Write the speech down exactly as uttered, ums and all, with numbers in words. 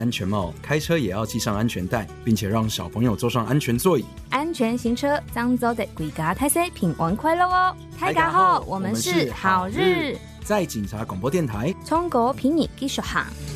安全帽，开车也要系上安全带，并且让小朋友坐上安全座椅。 安全行车，张走的规家大家平安快乐哦！大家好，我们是好日， 在警察广播电台， 中国评你技术行。